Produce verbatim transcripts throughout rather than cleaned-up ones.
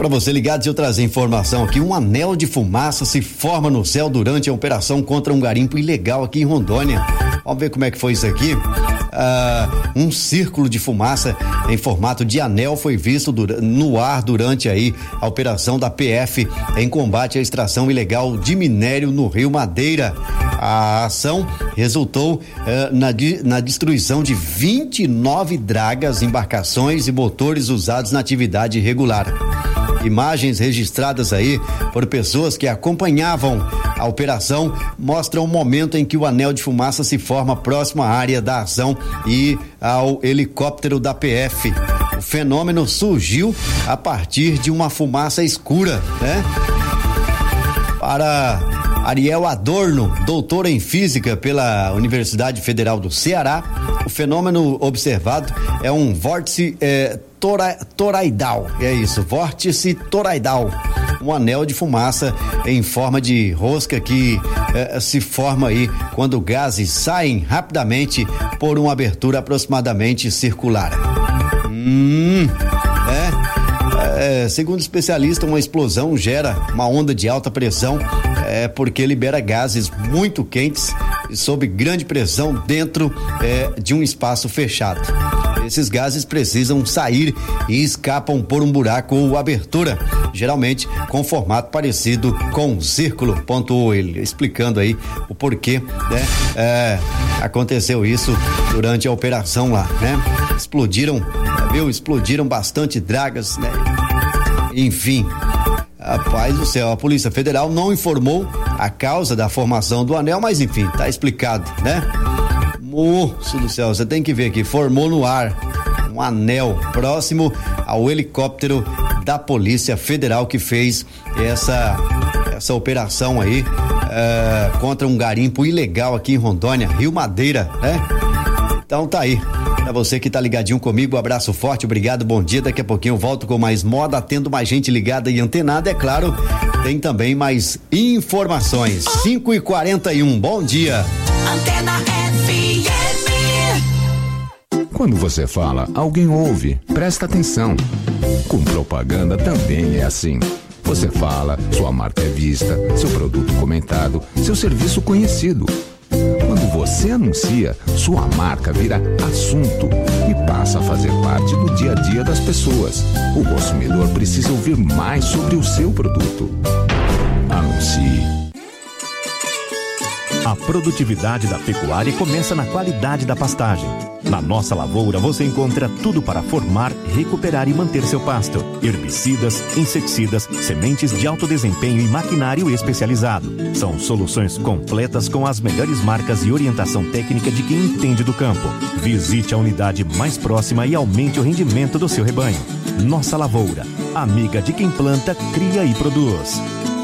Para você ligado, deixa eu trazer informação aqui. Um anel de fumaça se forma no céu durante a operação contra um garimpo ilegal aqui em Rondônia. Vamos ver como é que foi isso aqui. Uh, um círculo de fumaça em formato de anel foi visto dura- no ar durante aí a operação da P F em combate à extração ilegal de minério no Rio Madeira. A ação resultou uh, na, di- na destruição de vinte e nove dragas, embarcações e motores usados na atividade irregular. Imagens registradas aí por pessoas que acompanhavam a operação mostram o momento em que o anel de fumaça se forma próximo à área da ação e ao helicóptero da P F. O fenômeno surgiu a partir de uma fumaça escura, né? Para Ariel Adorno, doutor em física pela Universidade Federal do Ceará, o fenômeno observado é um vórtice é, tora, toroidal, é isso, vórtice toroidal, um anel de fumaça em forma de rosca que é, se forma aí quando gases saem rapidamente por uma abertura aproximadamente circular. Hum, é, é, segundo especialista, uma explosão gera uma onda de alta pressão é porque libera gases muito quentes e sob grande pressão dentro é, de um espaço fechado. Esses gases precisam sair e escapam por um buraco ou abertura, geralmente com formato parecido com um círculo, pontuou ele, explicando aí o porquê, né? É, aconteceu isso durante a operação lá, né? Explodiram, viu? Explodiram bastante dragas, né? Enfim. Rapaz do céu, a Polícia Federal não informou a causa da formação do anel, mas enfim, tá explicado, né? Moço do céu, você tem que ver aqui, formou no ar um anel próximo ao helicóptero da Polícia Federal que fez essa, essa operação aí uh, contra um garimpo ilegal aqui em Rondônia, Rio Madeira, né? Então tá aí. Pra você que tá ligadinho comigo, um abraço forte, obrigado, bom dia. Daqui a pouquinho eu volto com mais moda, tendo mais gente ligada e antenada, é claro. Tem também mais informações. cinco e quarenta e um, bom dia. Antena F M. Quando você fala, alguém ouve, presta atenção. Com propaganda também é assim. Você fala, sua marca é vista, seu produto comentado, seu serviço conhecido. Quando você anuncia, sua marca vira assunto e passa a fazer parte do dia a dia das pessoas. O consumidor precisa ouvir mais sobre o seu produto. Anuncie. A produtividade da pecuária começa na qualidade da pastagem. Na Nossa Lavoura você encontra tudo para formar, recuperar e manter seu pasto. Herbicidas, inseticidas, sementes de alto desempenho e maquinário especializado. São soluções completas com as melhores marcas e orientação técnica de quem entende do campo. Visite a unidade mais próxima e aumente o rendimento do seu rebanho. Nossa Lavoura, amiga de quem planta, cria e produz.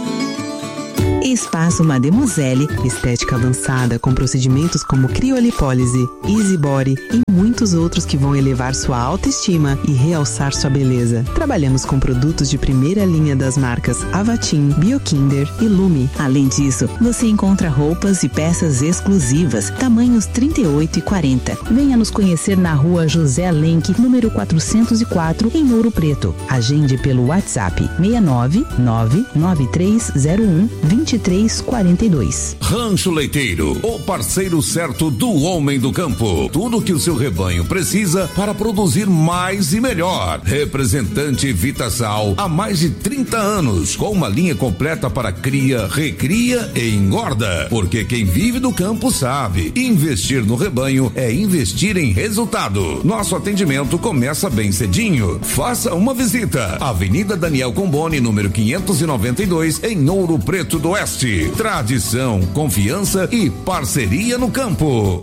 Espaço Mademoiselle, estética avançada com procedimentos como criolipólise, easy body e muitos outros que vão elevar sua autoestima e realçar sua beleza. Trabalhamos com produtos de primeira linha das marcas Avatim, Biokinder e Lume. Além disso, você encontra roupas e peças exclusivas, tamanhos trinta e oito e quarenta. Venha nos conhecer na rua José Lenk, número quatrocentos e quatro, em Ouro Preto. Agende pelo WhatsApp seis nove nove nove três zero um dois três quatro dois. Rancho Leiteiro, o parceiro certo do homem do campo. Tudo que o seu rebanho precisa para produzir mais e melhor. Representante Vitasal há mais de trinta anos, com uma linha completa para cria, recria e engorda. Porque quem vive do campo sabe, investir no rebanho é investir em resultado. Nosso atendimento começa bem cedinho. Faça uma visita. Avenida Daniel Comboni, número quinhentos e noventa e dois, em Ouro Preto do Oeste. Tradição, confiança e parceria no campo.